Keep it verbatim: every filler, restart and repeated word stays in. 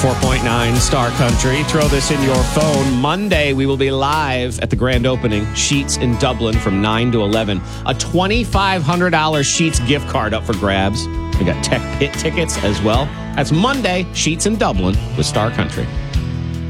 ninety-four point nine Star Country. Throw this in your phone. Monday, we will be live at the grand opening, Sheetz in Dublin from nine to eleven. A twenty-five hundred dollars Sheetz gift card up for grabs. We got Tech Pit tickets as well. That's Monday, Sheetz in Dublin with Star Country.